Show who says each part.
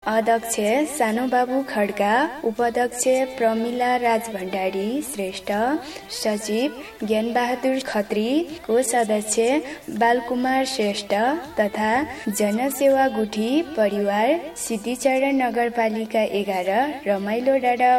Speaker 1: अध्यक्ष सानुबाबु खड्का, उपाध्यक्ष प्रमिला राज भण्डारी श्रेष्ठ, सचिव ज्ञानबहादुर खत्री, कोषाध्यक्ष बालकुमार श्रेष्ठ तथा जनसेवा गुठी परिवार सिद्धिचरण नगरपालिका 11 रमाइलो डाँडा